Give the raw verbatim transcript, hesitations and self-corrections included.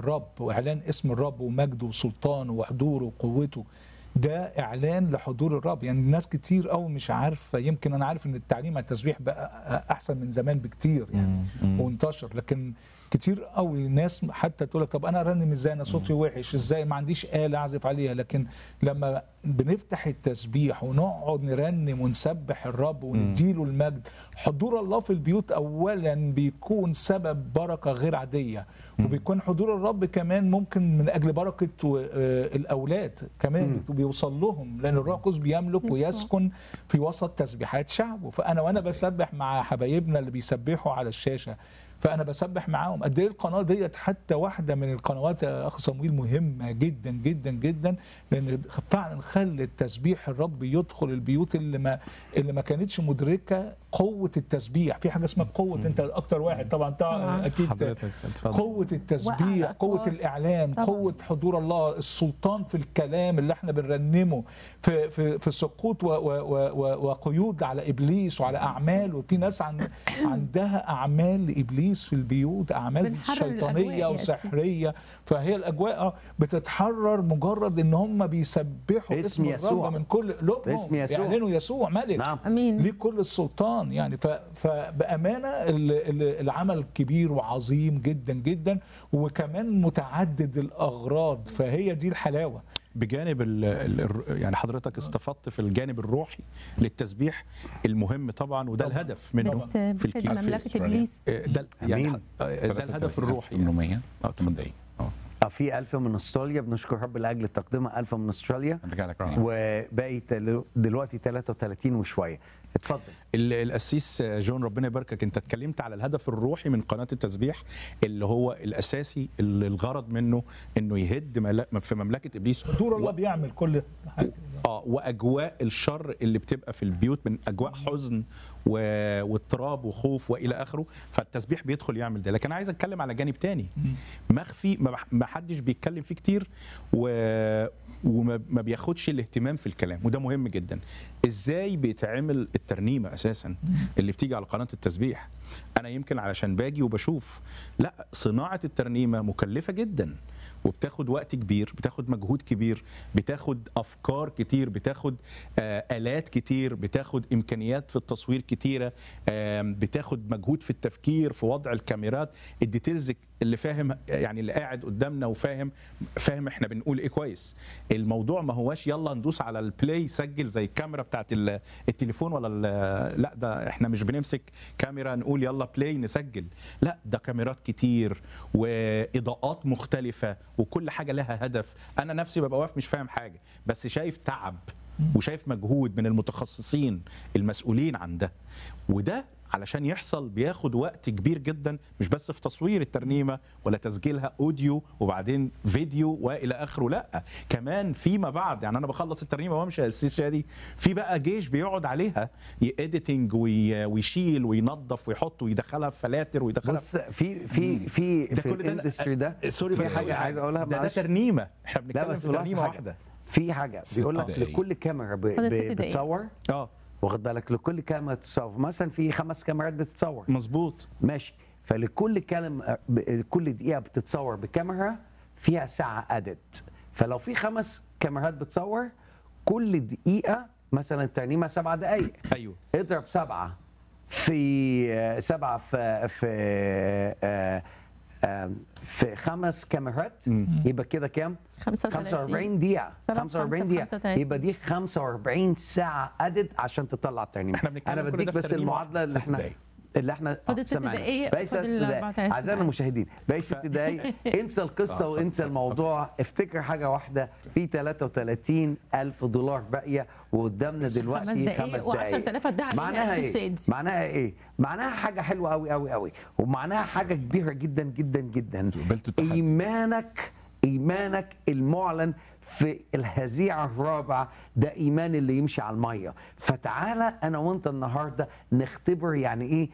الرب واعلان اسم الرب ومجده وسلطانه وحضوره وقوته، ده اعلان لحضور الرب. يعني الناس كتير قوي مش عارفه، يمكن انا عارف ان التعليم على التسبيح بقى احسن من زمان بكتير يعني وانتشر، لكن كتير قوي ناس حتى تقول لك طب انا ارنم ازاي، انا صوتي وحش ازاي، ما عنديش آلة اعزف عليها. لكن لما بنفتح التسبيح ونقعد نرنم ونسبح الرب ونديله المجد، حضور الله في البيوت اولا بيكون سبب بركه غير عاديه، وبيكون حضور الرب كمان ممكن من اجل بركه الاولاد كمان بيوصل لهم، لان الروح القدس بيملك ويسكن في وسط تسبيحات شعبه. فانا وانا بسبح مع حبايبنا اللي بيسبحوا على الشاشه، فانا بسبح معاهم. قد ايه القناه ديت حتى واحده من القنوات يا اخ صمويل مهمه جدا جدا جدا، لان فعلا خلت تسبيح الرب يدخل البيوت اللي ما اللي ما كانتش مدركه قوه التسبيح. في حاجه اسمها قوه، انت اكتر واحد طبعا, طبعا اكيد قوه التسبيح، قوه الاعلان، طبعا. قوه حضور الله، السلطان في الكلام اللي احنا بنرنمه، في في في سقوط وقيود على ابليس وعلى اعماله. في ناس عن عندها اعمال لابليس في البيوت، اعمال شيطانيه وسحريه، فهي الاجواء بتتحرر مجرد ان هم بيسبحوا اسم, اسم الرب من كل قلوبهم، يعلنوا يسوع ملك. نعم. امين. ليه كل السلطان يعني. فبامانه العمل كبير وعظيم جدا جدا، وكمان متعدد الاغراض، فهي دي الحلاوه. بجانب ال ال يعني حضرتك استفدت في الجانب الروحي للتسبيح المهم طبعا، وده طبعا. الهدف منه بت في الكنيسه. ده يعني ده الهدف الروحي. ثمانمية اه ثمان دقايق اه في ألف من استراليا، بنشكر رب لاجل تقديمها. ألف من استراليا نرجع لك وباقي دلوقتي ثلاثة وثلاثين وشويه. اتفضل. القسيس جون ربنا يباركك، انت اتكلمت على الهدف الروحي من قناه التسبيح اللي هو الاساسي، اللي الغرض منه انه يهد في مملكه ابليس. حضور الله و... بيعمل كل حاجه اه واجواء الشر اللي بتبقى في البيوت من اجواء حزن و... واضطراب وخوف والى اخره، فالتسبيح بيدخل يعمل ده. لكن انا عايز اتكلم على جانب تاني مخفي ما حدش بيتكلم فيه كتير و... وما بياخدش الاهتمام في الكلام، وده مهم جدا. ازاي بيتعمل الترنيمه اساسا اللي بتيجي على قناه التسبيح؟ انا يمكن علشان باجي وبشوف، لا، صناعه الترنيمه مكلفه جدا وبتاخد وقت كبير، بتاخد مجهود كبير، بتاخد افكار كتير، بتاخد آه الات كتير، بتاخد امكانيات في التصوير كتيره، آه بتاخد مجهود في التفكير في وضع الكاميرات، الديتيلز اللي فاهم يعني اللي قاعد قدامنا وفاهم فاهم احنا بنقول ايه كويس. الموضوع ما هواش يلا ندوس على البلاي سجل زي الكاميرا بتاعت التليفون ولا لا، ده احنا مش بنمسك كاميرا نقول يلا بلاي نسجل، لا، ده كاميرات كتير واضاءات مختلفه وكل حاجه لها هدف. انا نفسي ببقى واقف مش فاهم حاجه، بس شايف تعب وشايف مجهود من المتخصصين المسؤولين عن ده، وده علشان يحصل بياخد وقت كبير جدا، مش بس في تصوير الترنيمه ولا تسجيلها اوديو وبعدين فيديو والى اخره، لا، كمان فيما بعد. يعني انا بخلص الترنيمه وامشي السيس شادي، في بقى جيش بيقعد عليها يأديتنج ويشيل وينظف ويحط ويدخلها في فلاتر ويدخلها بص في في في ده في الاندستري ده سوري في حاجه عايز اقولها. ده, ده ترنيمه، احنا بنتكلم في ترنيمه واحده. في حاجه بيقول لك لكل كاميرا بتصور، اه واخد بالك، لكل كاميرا بتتصور مثلا في خمس كاميرات بتتصور، مظبوط، ماشي. فلكل كلمه كل دقيقه بتتصور بكاميرا فيها ساعه ادت. فلو في خمس كاميرات بتصور كل دقيقه، مثلا الترنيمه سبع دقائق، ايوه، اضرب سبعه في سبعه في في آه في خمس كاميرات، يبقى كده كام؟ خمسة وأربعين دقيقة. خمسة وأربعين دقيقة يبقى دي خمسة وأربعين ساعة أدد عشان تطلع الترنيمة. أنا بديك بس المعادلة اللي احنا اللي احنا سمعناها. باقي ست دقايق. أعزائنا المشاهدين، باقي ست دقايق. انسى القصة وانسى الموضوع، افتكر حاجة واحدة، في ثلاثة وثلاثين ألف دولار باقية وقدامنا دلوقتي خمس دقايق. معناها ايه؟ معناها ايه؟ معناها حاجة حلوة قوي قوي قوي، ومعناها حاجة كبيرة جدا جدا جدا. إيمانك إيمانك المعلن في الهزيعة الرابعة ده إيمان اللي يمشي على المية. فتعالى أنا وأنت النهاردة نختبر يعني إيه